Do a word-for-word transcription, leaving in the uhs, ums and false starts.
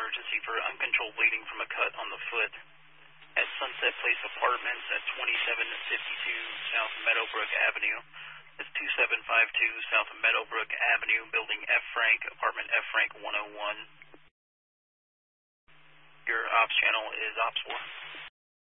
emergency for uncontrolled bleeding from a cut on the foot at Sunset Place Apartments at twenty-seven fifty-two South Meadowbrook Avenue. That's two seven five two South Meadowbrook Avenue, Building F. Frank, Apartment F. Frank one oh one. Your ops channel is Ops four.